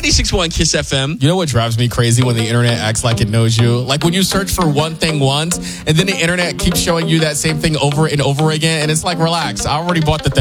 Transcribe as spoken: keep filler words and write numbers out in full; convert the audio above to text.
ninety-six point one Kiss F M. You know what drives me crazy when the internet acts like it knows you? Like when you search for one thing once and then the internet keeps showing you that same thing over and over again. And it's like, relax. I already bought the thing.